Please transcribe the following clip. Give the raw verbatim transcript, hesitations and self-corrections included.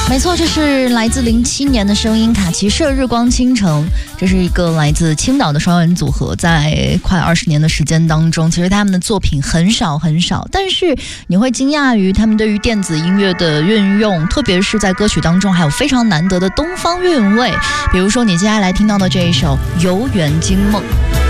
没错，这是来自零七年的声音，卡奇社日光倾城。这是一个来自青岛的双人组合，在快二十年的时间当中，其实他们的作品很少很少，但是你会惊讶于他们对于电子音乐的运用，特别是在歌曲当中还有非常难得的东方韵味。比如说你接下来听到的这一首《游园惊梦》。